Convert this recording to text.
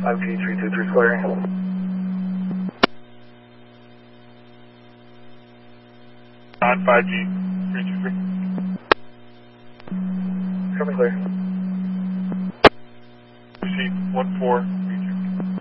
5G323 squaring. On 5G323. Coming clear. Receive 14.